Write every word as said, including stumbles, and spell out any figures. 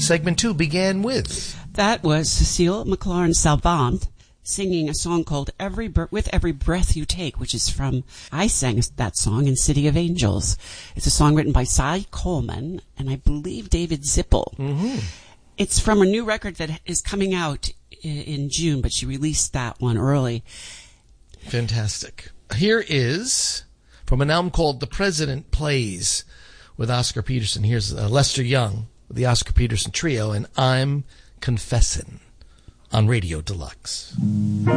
segment two began with? That was Cecile McLaurin-Salvant singing a song called Every Bre- With Every Breath You Take, which is from, I sang that song in City of Angels. It's a song written by Cy Coleman and I believe David Zippel. Mm-hmm. It's from a new record that is coming out in June, but she released that one early. Fantastic. Here is from an album called The President Plays with Oscar Peterson. Here's uh, Lester Young with the Oscar Peterson Trio and I'm Confessin' on Radio Deluxe.